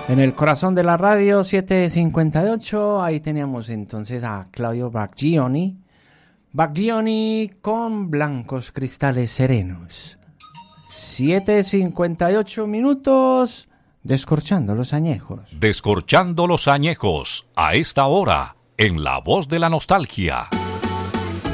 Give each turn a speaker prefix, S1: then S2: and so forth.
S1: En el corazón de la radio 758, ahí teníamos entonces a Claudio Baglioni. Baglioni con Blancos Cristales Serenos. 7:58 minutos, descorchando los añejos.
S2: Descorchando los añejos, a esta hora, en La Voz de la Nostalgia.